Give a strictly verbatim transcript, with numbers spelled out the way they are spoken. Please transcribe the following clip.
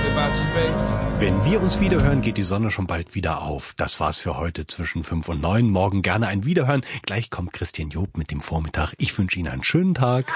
Wenn wir uns wiederhören, geht die Sonne schon bald wieder auf. Das war's für heute zwischen fünf und neun. Morgen gerne ein Wiederhören. Gleich kommt Christian Job mit dem Vormittag. Ich wünsche Ihnen einen schönen Tag.